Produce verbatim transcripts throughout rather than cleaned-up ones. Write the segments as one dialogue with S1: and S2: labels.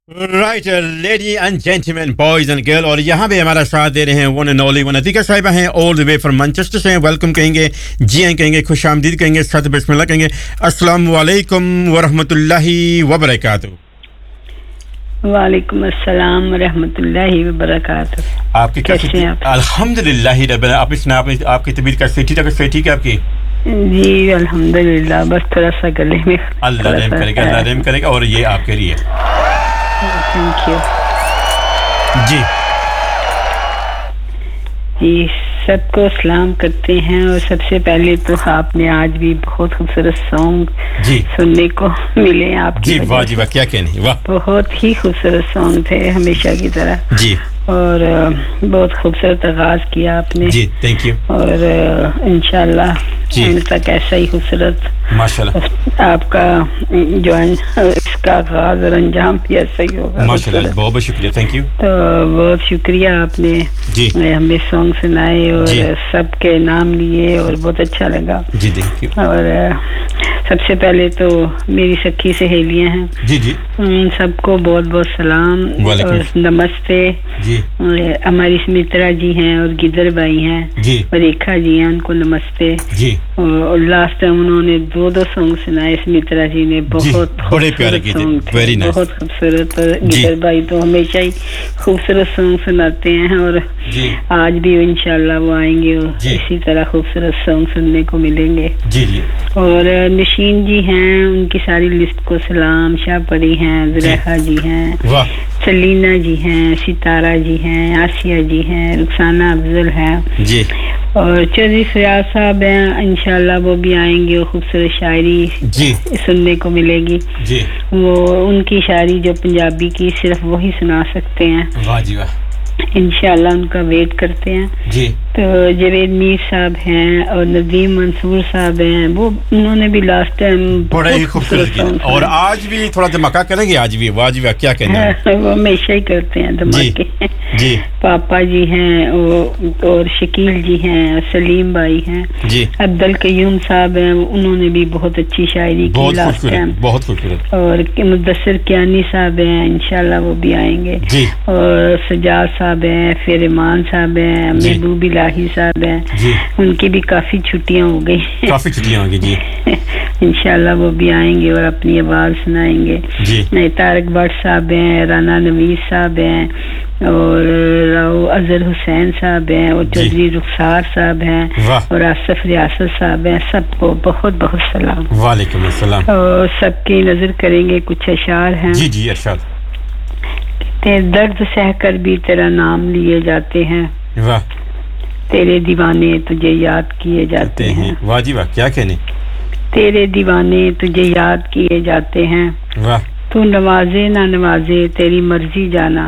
S1: Right lady and gentleman boys and girl और यहाँ पे हमारा साथ दे रहे हैं one and only one Atika साहिबा हैं all the way from Manchester से वेलकम कहेंगे जी आए कहेंगे खुश आमदीद कहेंगे सत बिस्मिल्लाह कहेंगे अस्सलाम वालेकुम व रहमतुल्लाहि व बरकातहू।
S2: वालेकुम अस्सलाम व रहमतुल्लाहि व बरकातहू।
S1: आपकी कैसे हैं आप? अल्हम्दुलिल्लाह रब्बिल आप इस आप आपकी तबीयत कैसी ठीक है ठीक है आपकी?
S2: जी अल्हम्दुलिल्लाह बस थोड़ा सा गले में
S1: अल्लाह रहम करेगा अल्लाह रहम करेगा और ये आपके लिए
S2: थैंक यू
S1: जी
S2: जी सबको सलाम करते हैं और सबसे पहले तो आपने आज भी बहुत खूबसूरत सॉन्ग
S1: जी
S2: सुनने को मिले आपकी
S1: जी वाह जी वाह क्या कहने वाह
S2: बहुत ही खूबसूरत सॉन्ग थे हमेशा की तरह
S1: जी
S2: और बहुत खूबसूरत आगाज किया आपने
S1: जी थैंक यू
S2: और इंशाल्लाह एंड तक ऐसा ही खूबसूरत
S1: माशाल्लाह
S2: आपका जो इसका आगाज और अंजाम भी ऐसा ही होगा
S1: माशाल्लाह बहुत बहुत शुक्रिया थैंक यू
S2: तो बहुत शुक्रिया आपने
S1: जी
S2: हमें सॉन्ग सुनाए और सबके नाम लिए और बहुत अच्छा लगा
S1: जी थैंक यू
S2: और सबसे पहले तो मेरी सखी सहेलियां हैं
S1: जी जी
S2: उन सबको बहुत बहुत सलाम और नमस्ते
S1: जी
S2: हमारी स्मित्रा जी हैं और गिदर भाई हैं
S1: जी
S2: और रेखा जी हैं उनको नमस्ते
S1: जी
S2: और लास्ट टाइम उन्होंने दो दो सॉन्ग सुनाए स्मित्रा जी ने बहुत
S1: बड़े प्यारे गीत वेरी नाइस
S2: बहुत खूबसूरत और गिदर भाई तो हमेशा ही खूबसूरत सॉन्ग सुनाते हैं और
S1: जी
S2: आज भी इंशाल्लाह वो आएंगे और इसी तरह खूबसूरत सॉन्ग सुनने को मिलेंगे
S1: जी जी
S2: और नशीन जी हैं उनकी सारी लिस्ट को सलाम शाह परी हैं जुलेखा जी हैं
S1: वाह
S2: सलीना जी हैं सितारा जी हैं आसिया जी हैं रुखसाना अफजल है
S1: जी
S2: और चौधरी फयाज साहब हैं इंशाल्लाह वो भी आएंगे और खूबसूरत शायरी
S1: जी
S2: सुनने को मिलेगी
S1: जी
S2: वो उनकी शायरी जो पंजाबी की सिर्फ वही सुना सकते हैं
S1: वाह जी वाह
S2: इंशाल्लाह उनका वेट करते हैं
S1: जी
S2: तो जवेद मीर साहब हैं और नदीम मंसूर साहब हैं वो उन्होंने भी लास्ट टाइम
S1: बड़ा ही खूबसूरत और आज भी थोड़ा धमाका करेंगे आज भी वाह जी वाह क्या कहना है
S2: वो हमेशा ही करते हैं धमाके
S1: जी
S2: पापा जी हैं और शकील जी हैं सलीम भाई हैं
S1: जी
S2: अब्दुल कयूम साहब हैं उन्होंने भी बहुत अच्छी शायरी की लास्ट टाइम
S1: बहुत खूबसूरत
S2: और मुदस्सिर कियानी साहब हैं इंशाल्लाह वो भी आएंगे
S1: जी
S2: और सजाद साहब हैं फिर ईमान साहब हैं महबूब इलाही साहब हैं उनकी भी काफी छुट्टियां हो गई
S1: काफी छुट्टियां हो गई जी
S2: इंशाल्लाह वो भी आएंगे और अपनी आवाज सुनाएंगे
S1: जी
S2: तारक भट्ट साहब हैं राना नवीस साहब हैं और राव अजहर हुसैन साहब हैं और चौधरी रुखसार साहब हैं और आसिफ रियासत साहब हैं सबको बहुत बहुत सलाम
S1: वालेकुम अस्सलाम
S2: और सबकी नजर करेंगे कुछ अशार हैं
S1: जी जी अरशाद
S2: ते दर्द सहकर भी तेरा नाम लिए जाते हैं
S1: वाह
S2: तेरे दीवाने तुझे याद किए जाते हैं
S1: वाह जी वाह क्या कहने
S2: तेरे दीवाने तुझे याद किए जाते हैं
S1: वाह
S2: तू नवाजे ना नवाजे तेरी मर्जी जाना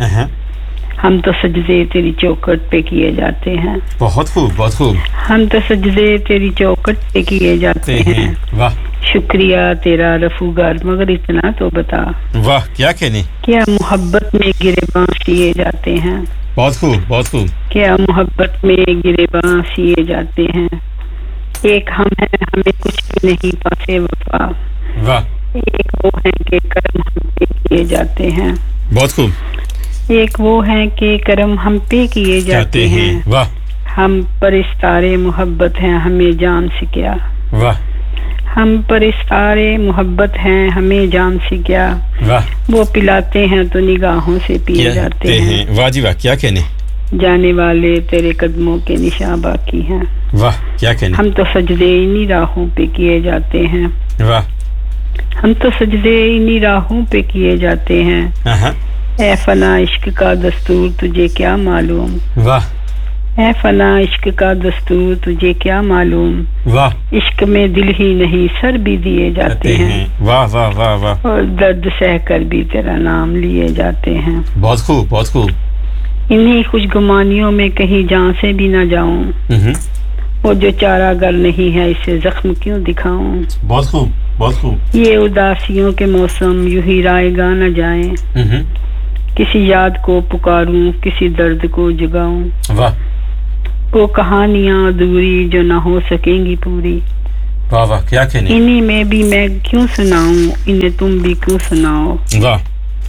S2: हम तो सजदे तेरी चौखट पे किए जाते हैं
S1: बहुत खूब बहुत खूब
S2: हम तो सजदे तेरी चौखट पे किए जाते हैं
S1: वाह
S2: शुक्रिया तेरा रफूगर मगर इतना तो बता
S1: वाह क्या कहने
S2: क्या मोहब्बत में गिरेबां सिए जाते हैं
S1: बहुत खूब बहुत खूब
S2: क्या मोहब्बत में गिरेबां सिए जाते हैं एक हम हैं हमें कुछ भी नहीं पासे वफा
S1: वाह
S2: एक वो है कि कर्म हम पे किए जाते हैं
S1: बहुत खूब
S2: एक वो है कि कर्म हम पे किए जाते, जाते हैं, हैं।
S1: वाह
S2: हम परिस्तारे मोहब्बत हैं हमें जान से क्या
S1: वाह
S2: हम परिस्तारे मोहब्बत हैं हमें जान से क्या
S1: वाह
S2: वो पिलाते हैं तो निगाहों से पिए जाते हैं,
S1: हैं। वाह जी वाह क्या कहने
S2: जाने वाले तेरे कदमों के निशान बाकी हैं
S1: वाह क्या कहने
S2: हम तो सजदे इन्हीं राहों पे किए जाते हैं
S1: वाह
S2: हम तो सजदे इन्हीं राहों पे किए जाते हैं ऐ फना इश्क का दस्तूर तुझे क्या मालूम
S1: वाह
S2: ऐ फना इश्क का दस्तूर तुझे क्या मालूम
S1: वाह
S2: इश्क में दिल ही नहीं सर भी दिए जाते हैं
S1: वाह वाह वाह वाह
S2: और दर्द सह कर भी तेरा नाम लिए जाते हैं
S1: बहुत खूब बहुत खूब
S2: इन्हीं खुशगुमानियों में कहीं जान से भी ना जाऊं वो जो चारागर नहीं है इसे जख्म क्यों दिखाऊं
S1: बहुत खूब बहुत खूब
S2: ये उदासियों के मौसम यूं ही रायगा न जाएं किसी याद को पुकारूं किसी दर्द को जगाऊं
S1: वाह
S2: वो कहानियां अधूरी जो ना हो सकेंगी पूरी
S1: वाह वाह क्या कहने
S2: इन्हीं में भी मैं क्यों सुनाऊं इन्हें तुम भी क्यों सुनाओ
S1: वाह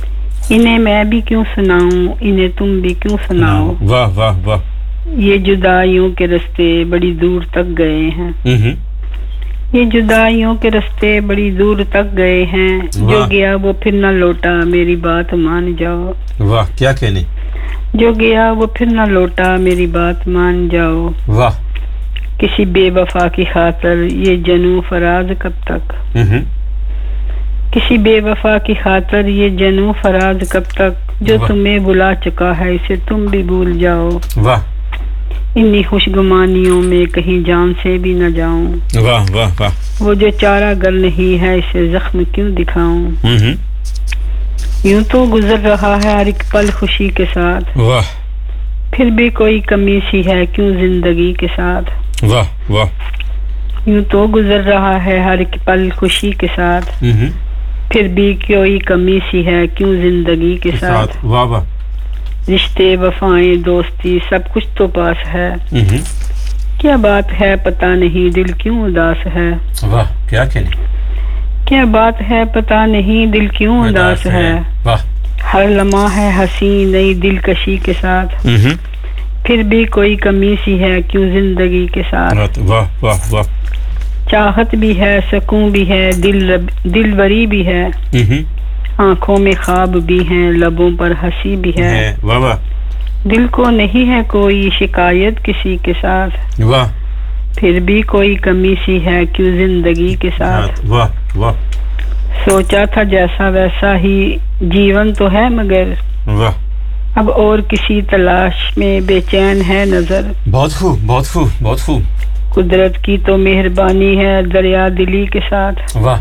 S2: इन्हें मैं भी क्यों सुनाऊं, इन्हें तुम भी क्यों सुनाओ।
S1: वाह वाह वाह।
S2: ये जुदाइयों के रास्ते बड़ी दूर तक गए हैं,
S1: हम्म,
S2: ये जुदाइयों के रास्ते बड़ी दूर तक गए हैं, जो गया वो फिर ना लौटा, मेरी बात मान जाओ।
S1: वाह, क्या कहने।
S2: जो गया वो फिर ना लौटा, मेरी बात मान जाओ।
S1: वाह।
S2: किसी बेवफा की खातर ये जनू फराज कब तक,
S1: हम्म,
S2: किसी बेवफा की खातर ये जनू फराज कब तक, जो तुम्हें बुला चुका है इसे तुम भी भूल जाओ।
S1: वाह।
S2: इन्हीं खुशगुमानियों में कहीं जान से भी न जाऊं।
S1: वाह वाह वाह।
S2: वो जो चारा गल नहीं है इसे जख्म क्यों दिखाऊं।
S1: हम्म,
S2: यूं तो गुजर रहा है हर एक पल खुशी के साथ,
S1: वाह।
S2: फिर भी कोई कमी सी है क्यों जिंदगी के साथ।
S1: वाह वाह।
S2: यूं तो गुजर रहा है हर एक पल खुशी के साथ,
S1: हम्म,
S2: फिर भी कोई कमी सी है क्यों जिंदगी के साथ, साथ।
S1: वाह वाह।
S2: रिश्ते वफाएं दोस्ती सब कुछ तो पास है,
S1: हम्म,
S2: क्या बात है पता नहीं दिल क्यों उदास है।
S1: वाह, क्या कहने।
S2: क्या बात है पता नहीं दिल क्यों उदास है,
S1: वाह।
S2: हर लम्हा है हंसी नई दिलकशी के साथ,
S1: हम्म,
S2: फिर भी कोई कमी सी है क्यों जिंदगी के साथ।
S1: वाह वाह वाह।
S2: चाहत भी है सुकून भी है दिल दिलबरी भी है, आंखों में ख्वाब भी हैं लबों पर हंसी भी है।
S1: वाह वाह।
S2: दिल को नहीं है कोई शिकायत किसी के साथ,
S1: वाह।
S2: फिर भी कोई कमी सी है क्यों जिंदगी के साथ।
S1: वाह वाह।
S2: सोचा था जैसा वैसा ही जीवन तो है मगर,
S1: वाह।
S2: अब और किसी तलाश में बेचैन है नजर।
S1: बहुत खूब बहुत खूब बहुत खूब।
S2: कुदरत की तो मेहरबानी है दरिया दिली के साथ।
S1: वाह।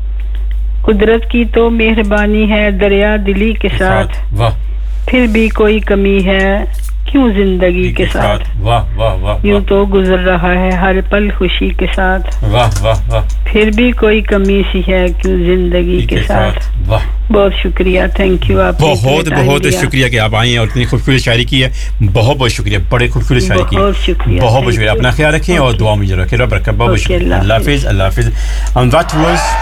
S2: कुदरत की तो मेहरबानी है दरिया दिली के साथ,
S1: वाह।
S2: फिर भी कोई कमी है क्यों जिंदगी के साथ।
S1: वाह वाह वाह।
S2: यूं तो गुजर रहा है हर पल खुशी के साथ,
S1: वाह वाह वाह।
S2: फिर भी कोई कमी सी है क्यों जिंदगी के साथ।
S1: वाह।
S2: बहुत शुक्रिया, थैंक यू। आप
S1: बहुत बहुत शुक्रिया कि आप आई हैं और इतनी खूबसूरत शायरी की है। बहुत बहुत शुक्रिया, बड़े खूबसूरत शायरी की है।
S2: बहुत शुक्रिया,
S1: बहुत बहुत शुक्रिया। अपना ख्याल रखें और दुआ में जरूर रखें। रब रखा। बहुत शुक्रिया। अल्लाह हाफिज़। अल्लाह हाफिज़। And that was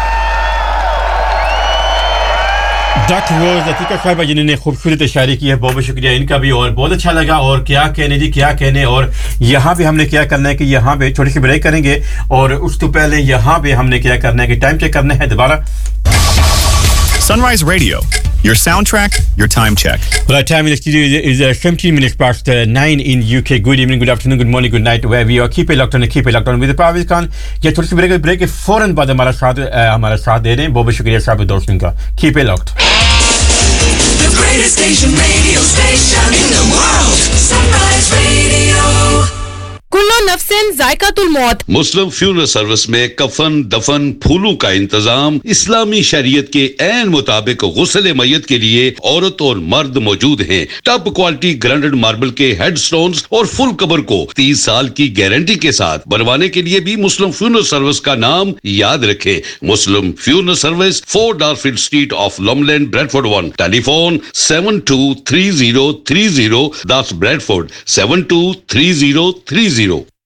S1: डॉक्टर रोज अतीका साहिबा जिन्होंने खूबसूरत शायरी की है। बहुत बहुत शुक्रिया इनका भी और बहुत अच्छा लगा। और क्या कहने जी क्या कहने। और यहाँ पे हमने क्या करना है कि यहाँ पे छोटी सी ब्रेक करेंगे और उस तो पहले यहाँ पे हमने क्या करना है कि टाइम चेक करना है दोबारा।
S3: Sunrise Radio, your soundtrack, your time check.
S1: Well, our time in the studio is, is uh, seventeen minutes past uh, nine in U K. Good evening, good afternoon, good morning, good night, where we are. Keep it locked on, keep it locked on with the Parviz Khan. ये छोटी सी break break के फौरन बाद हमारा साथ हमारा साथ दे रहे हैं। बहुत बहुत शुक्रिया साहब दोस्तों का। Keep it locked.
S4: The greatest station, radio station in the world, Sunrise Radio.
S5: कुल्लो नफ्सिन जायकातुल मौत।
S6: मुस्लिम फ्यूनरल सर्विस में कफन दफन फूलों का इंतजाम इस्लामी शरीयत के ऐन मुताबिक गुस्ल मय्यत के लिए औरत और मर्द मौजूद हैं। टॉप क्वालिटी ग्राइंडेड मार्बल के हेडस्टोन्स और फुल कवर को तीस साल की गारंटी के साथ बनवाने के लिए भी मुस्लिम फ्यूनरल सर्विस का नाम याद रखें। मुस्लिम funeral service, four डारफील्ड street of लॉमलैंड, Bradford one. Telephone seven to three zero three zero, that's Bradford seven to three zero three zero.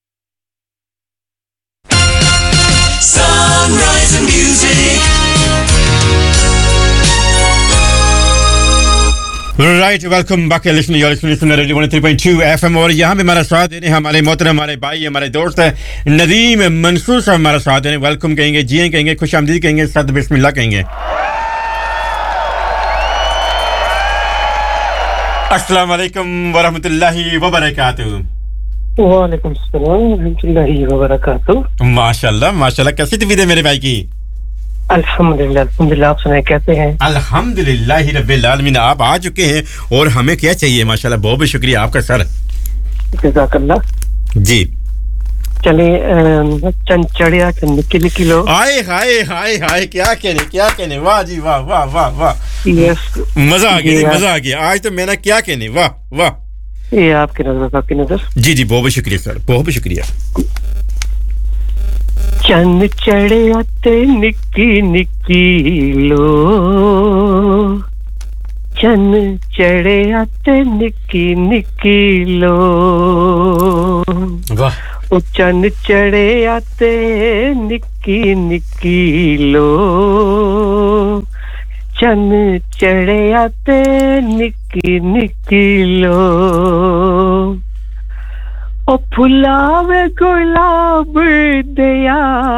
S4: Sunrise and music.
S1: Right, welcome back, listener. You're listening to Radio one oh three point two F M और यहाँ पे हमारा साथ देने हमारे मोहतरम हमारे भाई हमारे दोस्त है नदीम मंसूर साहब हमारा साथ देने। वेलकम कहेंगे, जी कहेंगे, खुशामदीद कहेंगे, सद बिस्मिल्लाह कहेंगे। अस्सलाम वालेकुम व रहमतुल्लाहि व बरकातहू।
S7: वालेकुम सलाम रहमतुल्लाहि व बरकातहू।
S1: माशाल्लाह माशाल्लाह। कैसी तबीयत है मेरे भाई की?
S7: अल्हम्दुलिल्लाह अल्हम्दुलिल्लाह। आप सुनाए कैसे हैं?
S1: अल्हम्दुलिल्लाह रब्बिल आलमीन। आप आ चुके हैं और हमें क्या चाहिए माशाल्लाह। बहुत बहुत शुक्रिया आपका सर।
S7: जज़ाकल्लाह।
S1: जी
S7: चले चंद चढ़िया चंद निकी निकी लो।
S1: हाय हाय हाय हाय क्या कहने क्या कहने। वाह जी वाह वाह वाह वाह।
S7: यस
S1: मजा आ गया मजा आ गया। आज तो मैंने क्या कहने। वाह वाह।
S7: ये आपकी नजर आपकी नजर।
S1: जी जी बहुत बहुत शुक्रिया सर, बहुत बहुत शुक्रिया।
S7: चंद चढ़े आते निकी निकी लो, चंद चढ़े आते निकी निकी लो।
S1: वाह।
S7: ओ चंद चढ़े आते निकी निकी लो, ਚੰਨ ਚੜਿਆ ਤੇ ਨਿੱਕੀ ਨਿੱਕੀ ਲੋ ਉਹ ਫੁੱਲਾਵੇ ਗੁਲਾਬ ਦਿਆ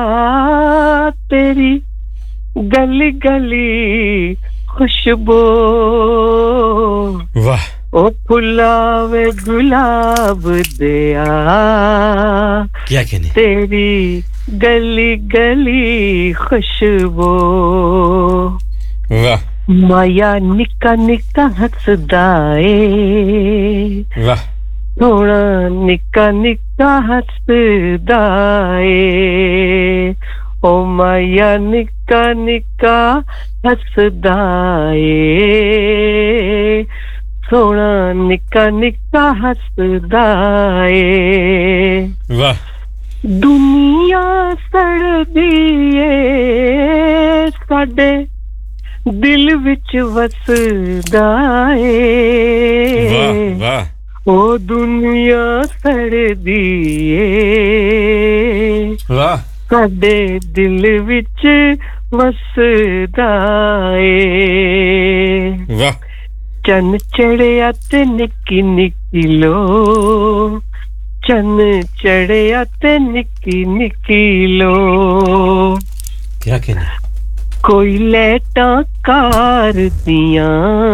S7: ਤੇਰੀ ਗਲੀ ਗਲੀ ਖੁਸ਼ਬੂ
S1: ਵਾਹ
S7: ਉਹ ਫੁੱਲਾਵੇ ਗੁਲਾਬ ਦਿਆ
S1: ਕੀ ਕਹਨੇ
S7: ਤੇਰੀ ਗਲੀ ਗਲੀ ਖੁਸ਼ਬੂ
S1: ਵਾਹ
S7: ਮਾਇਆ ਨਿੱਕਾ ਨਿੱਕਾ ਹੱਸਦਾ ਏ
S1: ਵਾਹ
S7: ਥੋੜਾ ਨਿੱਕਾ ਨਿੱਕਾ ਹੱਸਦਾ ਏ ਓ ਮਾਇਆ ਨਿੱਕਾ ਨਿੱਕਾ ਹੱਸਦਾ ਏ ਥੋੜਾ ਨਿੱਕਾ ਨਿੱਕਾ ਹੱਸਦਾ ਏ
S1: ਵਾਹ
S7: ਦੁਨੀਆ ਸੜਦੀ ਏ ਸਾਡੇ ਦਿਲ ਵਿੱਚ ਵਸਦਾ ਏ
S1: ਵਾਹ ਵਾਹ
S7: ਉਹ ਦੁਨੀਆ ਸੜਦੀ ਏ
S1: ਵਾਹ
S7: ਸਾਡੇ ਦਿਲ ਵਿੱਚ ਵਸਦਾ ਏ
S1: ਵਾਹ
S7: ਚੰਨ ਚੜਿਆ ਤੇ ਨਿੱਕੀ ਨਿੱਕੀ ਲੋ ਚੰਨ ਚੜਿਆ ਤੇ ਨਿੱਕੀ ਨਿੱਕੀ ਲੋ
S1: ਕੀ ਕਹਨੇ
S7: ਕੋਈ ਲੈਟਾਂ ਕਰਦੀਆਂ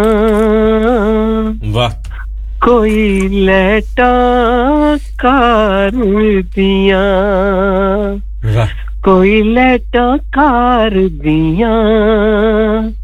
S1: ਵਾਹ
S7: ਕੋਈ ਲੈਟਾਂ ਕਰਦੀਆਂ
S1: ਵਾਹ
S7: ਕੋਈ ਲੈਟਾਂ ਕਰਦੀਆਂ